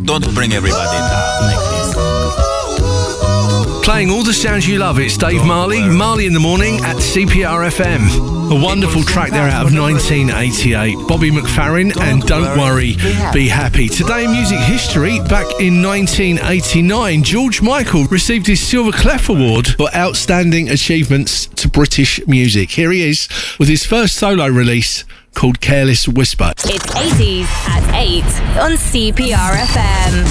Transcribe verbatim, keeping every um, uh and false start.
Don't bring everybody down like this. Playing all the sounds you love, it's Dave Marley, Marley in the Morning at C P R F M. A wonderful track there out of nineteen eighty-eight. Bobby McFerrin and Don't Worry, Be Happy. Today in music history, back in nineteen eighty-nine, George Michael received his Silver Clef Award for Outstanding Achievements to British Music. Here he is with his first solo release called Careless Whisper. It's eighties at eight on C P R F M.